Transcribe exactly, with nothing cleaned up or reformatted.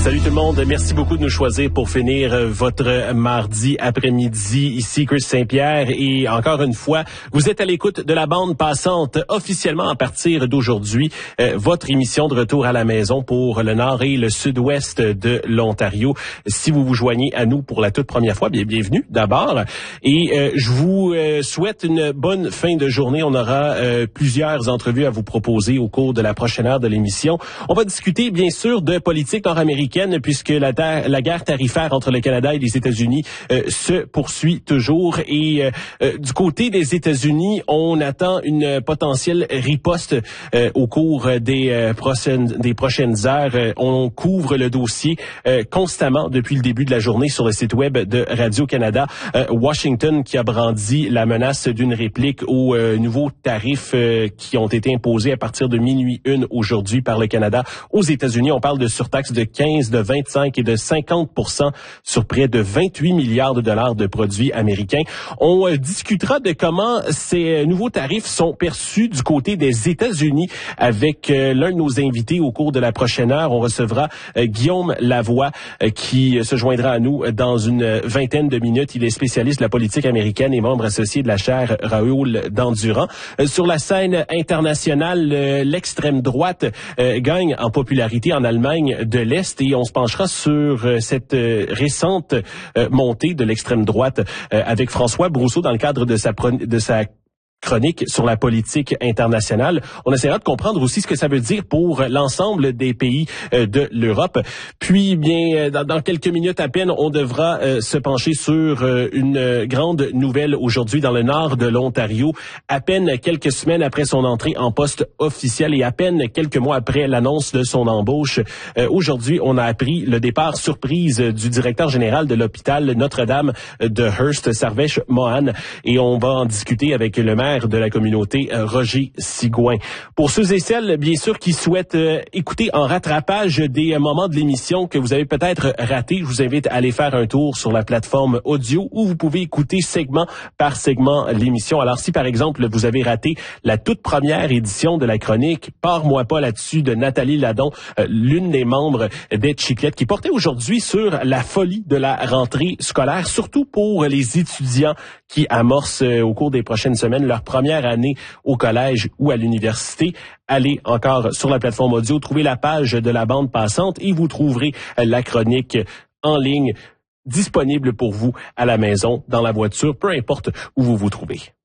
Salut tout le monde, merci beaucoup de nous choisir pour finir votre mardi après-midi. Ici Chris Saint-Pierre et encore une fois, vous êtes à l'écoute de la bande passante officiellement à partir d'aujourd'hui. Euh, votre émission de retour à la maison pour le nord et le sud-ouest de l'Ontario. Si vous vous joignez à nous pour la toute première fois, bien bienvenue d'abord. Et euh, je vous euh, souhaite une bonne fin de journée. On aura euh, plusieurs entrevues à vous proposer au cours de la prochaine heure de l'émission. On va discuter bien sûr de politique nord-américaine puisque la, la guerre tarifaire entre le Canada et les États-Unis euh, se poursuit toujours. Et euh, euh, du côté des États-Unis, on attend une potentielle riposte euh, au cours des, euh, prochaines, des prochaines heures. Euh, on couvre le dossier euh, constamment depuis le début de la journée sur le site web de Radio-Canada. Euh, Washington qui a brandi la menace d'une réplique aux euh, nouveaux tarifs euh, qui ont été imposés à partir de minuit une aujourd'hui par le Canada aux États-Unis. On parle de surtaxes de quinze, de vingt-cinq et de cinquante pour cent sur près de vingt-huit milliards de dollars de produits américains. On euh, discutera de comment ces nouveaux tarifs sont perçus du côté des États-Unis avec euh, l'un de nos invités au cours de la prochaine heure. On recevra euh, Guillaume Lavoie euh, qui se joindra à nous dans une vingtaine de minutes. Il est spécialiste de la politique américaine et membre associé de la chaire Raoul Dandurand. Euh, sur la scène internationale, euh, l'extrême droite euh, gagne en popularité en Allemagne de l'Est et on se penchera sur euh, cette euh, récente euh, montée de l'extrême droite euh, avec François Brousseau dans le cadre de sa de sa chronique sur la politique internationale. On essaiera de comprendre aussi ce que ça veut dire pour l'ensemble des pays euh, de l'Europe. Puis, bien, dans, dans quelques minutes à peine, on devra euh, se pencher sur euh, une grande nouvelle aujourd'hui dans le nord de l'Ontario. À peine quelques semaines après son entrée en poste officiel et à peine quelques mois après l'annonce de son embauche, euh, aujourd'hui, on a appris le départ surprise du directeur général de l'hôpital Notre-Dame de Hearst, Sarvesh Mohan, et on va en discuter avec le maire de la communauté, Roger Sigouin. Pour ceux et celles, bien sûr, qui souhaitent euh, écouter en rattrapage des euh, moments de l'émission que vous avez peut-être ratés, je vous invite à aller faire un tour sur la plateforme audio où vous pouvez écouter segment par segment l'émission. Alors, si par exemple, vous avez raté la toute première édition de la chronique « Pars-moi pas là-dessus » de Nathalie Ladon, euh, l'une des membres des Chiclettes, qui portait aujourd'hui sur la folie de la rentrée scolaire, surtout pour les étudiants qui amorcent euh, au cours des prochaines semaines leur première année au collège ou à l'université. Allez encore sur la plateforme audio, trouvez la page de la bande passante et vous trouverez la chronique en ligne disponible pour vous à la maison, dans la voiture, peu importe où vous vous trouvez.